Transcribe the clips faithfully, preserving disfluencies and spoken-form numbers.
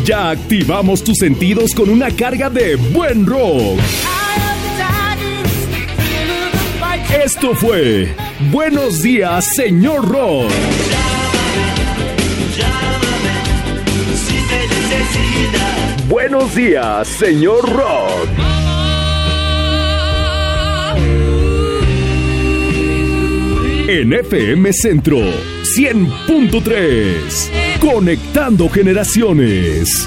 Ya activamos tus sentidos con una carga de buen rock. Esto fue Buenos Días, Señor Rock. Buenos días, señor Rock. En F M Centro cien punto tres, conectando generaciones.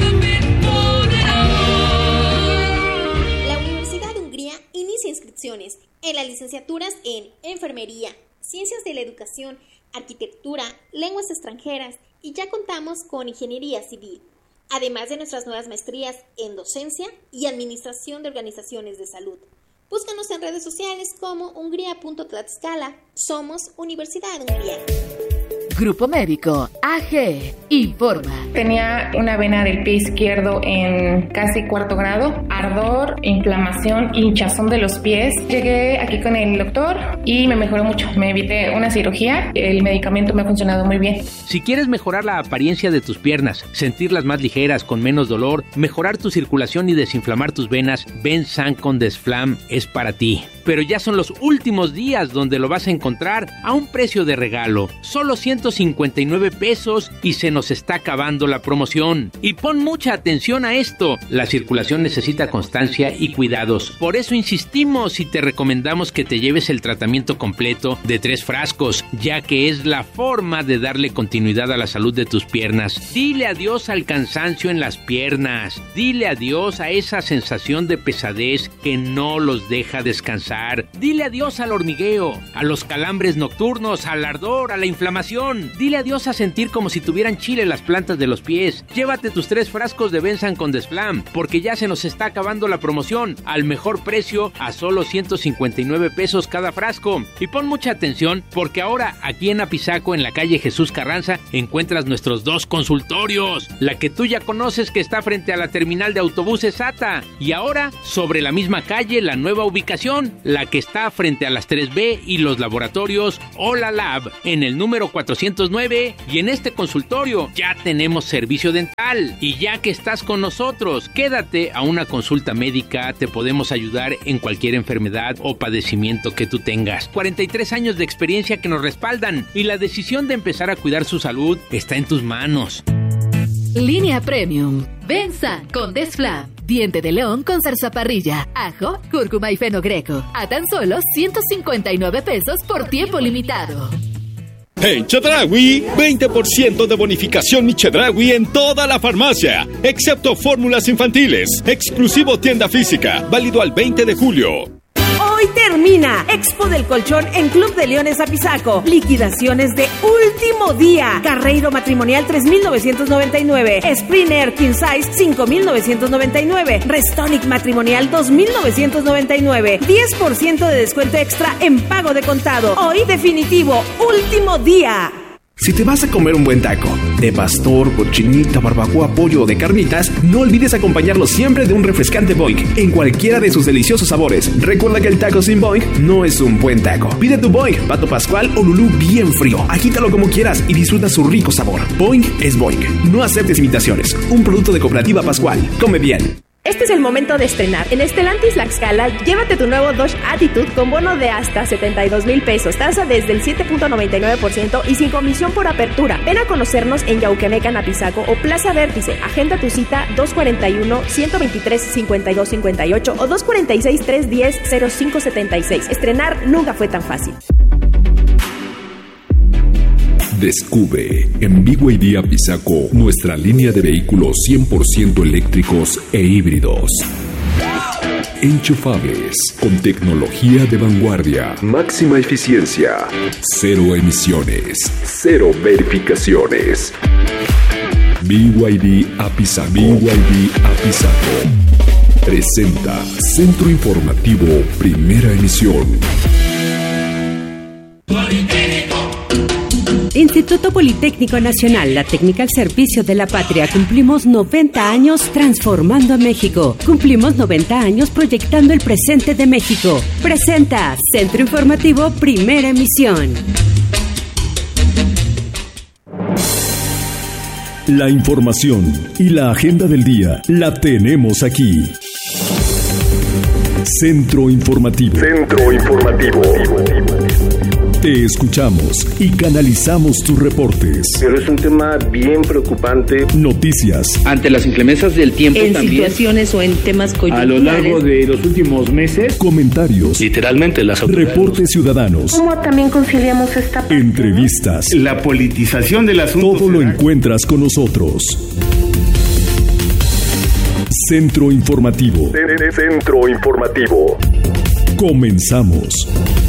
La Universidad de Hungría inicia inscripciones en las licenciaturas en Enfermería, Ciencias de la Educación, Arquitectura, Lenguas extranjeras y ya contamos con Ingeniería Civil, además de nuestras nuevas maestrías en Docencia y Administración de Organizaciones de Salud. Búscanos en redes sociales como hungría punto tlaxcala. Somos Universidad de Hungría. Grupo Médico A G informa. Tenía una vena del pie izquierdo en casi cuarto grado, ardor, inflamación, hinchazón de los pies. Llegué aquí con el doctor y me mejoró mucho. Me evité una cirugía. El medicamento me ha funcionado muy bien. Si quieres mejorar la apariencia de tus piernas, sentirlas más ligeras, con menos dolor, mejorar tu circulación y desinflamar tus venas, Bensan con Desflam es para ti. Pero ya son los últimos días donde lo vas a encontrar a un precio de regalo. Solo ciento cincuenta y nueve pesos y se nos está acabando la promoción. Y pon mucha atención a esto. La circulación necesita constancia y cuidados. Por eso insistimos y te recomendamos que te lleves el tratamiento completo de tres frascos, ya que es la forma de darle continuidad a la salud de tus piernas. Dile adiós al cansancio en las piernas. Dile adiós a esa sensación de pesadez que no los deja descansar. Dile adiós al hormigueo, a los calambres nocturnos, al ardor, a la inflamación. Dile adiós a sentir como si tuvieran chile las plantas de los pies. Llévate tus tres frascos de Bensan con Desflam, porque ya se nos está acabando la promoción, al mejor precio, a solo ciento cincuenta y nueve pesos cada frasco. Y pon mucha atención, porque ahora aquí en Apizaco, en la calle Jesús Carranza, encuentras nuestros dos consultorios. La que tú ya conoces, que está frente a la terminal de autobuses A T A, y ahora sobre la misma calle, la nueva ubicación, la que está frente a las tres B y los laboratorios Hola Lab, en el número cuatrocientos nueve. Y en este consultorio ya tenemos servicio dental. Y ya que estás con nosotros, quédate a una consulta médica. Te podemos ayudar en cualquier enfermedad o padecimiento que tú tengas. cuarenta y tres años de experiencia que nos respaldan, y la decisión de empezar a cuidar su salud está en tus manos. Línea Premium. Bensan con Desflam. Diente de león con zarzaparrilla, ajo, cúrcuma y fenogreco. A tan solo ciento cincuenta y nueve pesos por tiempo limitado. En Chedraui, veinte por ciento de bonificación Mi Chedraui en toda la farmacia, excepto fórmulas infantiles. Exclusivo tienda física, válido al veinte de julio. Hoy termina Expo del Colchón en Club de Leones Apizaco. Liquidaciones de último día. Carreiro matrimonial tres mil novecientos noventa y nueve. Sprinter King Size cinco mil novecientos noventa y nueve. Restonic matrimonial dos mil novecientos noventa y nueve. diez por ciento de descuento extra en pago de contado. Hoy definitivo, último día. Si te vas a comer un buen taco de pastor, cochinita, barbacoa, pollo o de carnitas, no olvides acompañarlo siempre de un refrescante Boing en cualquiera de sus deliciosos sabores. Recuerda que el taco sin Boing no es un buen taco. Pide tu Boing, Pato Pascual o Lulú bien frío. Agítalo como quieras y disfruta su rico sabor. Boing es Boing. No aceptes imitaciones. Un producto de Cooperativa Pascual. Come bien. Este es el momento de estrenar. En Stellantis Tlaxcala, llévate tu nuevo Dodge Attitude con bono de hasta setenta y dos mil pesos, tasa desde el siete punto noventa y nueve por ciento y sin comisión por apertura. Ven a conocernos en Yauquemecan, Apizaco o Plaza Vértice. Agenda tu cita dos cuarenta y uno, ciento veintitrés, cincuenta y dos cincuenta y ocho o dos cuarenta y seis, trescientos diez, cero cinco setenta y seis. Estrenar nunca fue tan fácil. Descubre en B Y D Apizaco nuestra línea de vehículos cien por ciento eléctricos e híbridos. Enchufables, con tecnología de vanguardia, máxima eficiencia, cero emisiones, cero verificaciones. B Y D Apizaco. B Y D Apizaco presenta Centro Informativo Primera Emisión. Instituto Politécnico Nacional, la técnica al servicio de la patria. Cumplimos noventa años transformando a México. Cumplimos noventa años proyectando el presente de México. Presenta Centro Informativo Primera Emisión. La información y la agenda del día la tenemos aquí. Centro Informativo. Centro Informativo. Te escuchamos y canalizamos tus reportes. Pero es un tema bien preocupante. Noticias. Ante las inclemencias del tiempo en también. En situaciones o en temas coyunturales. A lo largo de los últimos meses. Comentarios. Literalmente las autoridades. Reportes ciudadanos. ¿Cómo también conciliamos esta parte? Entrevistas. La politización del asunto. Todo lo encuentras con nosotros. Centro Informativo. Centro Informativo. Comenzamos.